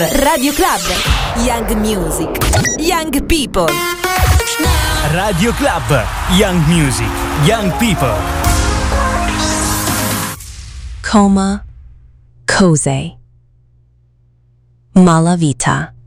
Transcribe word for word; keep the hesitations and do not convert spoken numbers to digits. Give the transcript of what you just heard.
Radio Club, Young Music, Young People. Radio Club, Young Music, Young People. Coma, Cose, Malavita.